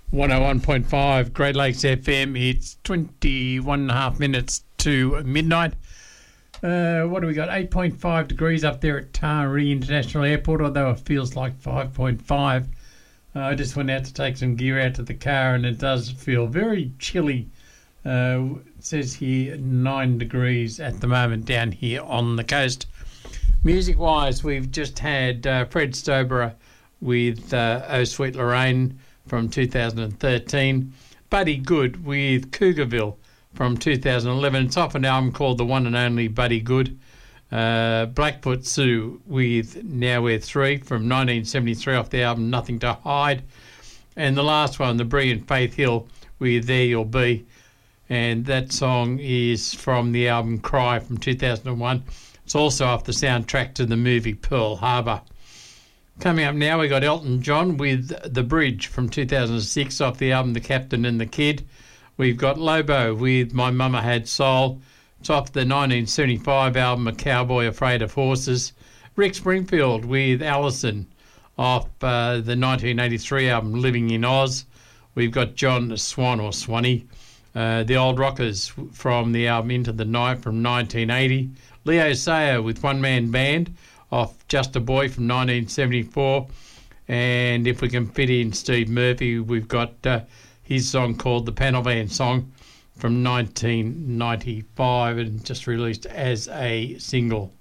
101.5 Great Lakes FM. It's 21 and a half minutes to midnight. What do we got? 8.5 degrees up there at Taree International Airport, although it feels like 5.5. I just went out to take some gear out to the car, and it does feel very chilly. It says here 9 degrees at the moment down here on the coast. Music-wise, we've just had Fred Stoberer with Oh Sweet Lorraine from 2013. Buddy Good with Cougarville from 2011. It's off an album called The One and Only Buddy Good. Blackfoot Sue with Now We're Three from 1973 off the album Nothing to Hide. And the last one, The Brilliant Faith Hill with There You'll Be. And that song is from the album Cry from 2001. It's also off the soundtrack to the movie Pearl Harbor. Coming up now, we got Elton John with The Bridge from 2006 off the album The Captain and the Kid. We've got Lobo with My Mama Had Soul. It's off the 1975 album A Cowboy Afraid of Horses. Rick Springfield with Allison off the 1983 album Living in Oz. We've got John Swan or Swanee. The Old Rockers from the album Into the Night from 1980. Leo Sayer with One Man Band off Just a Boy from 1974. And if we can fit in Steve Murphy, we've got his song called The Panel Van Song from 1995 and just released as a single.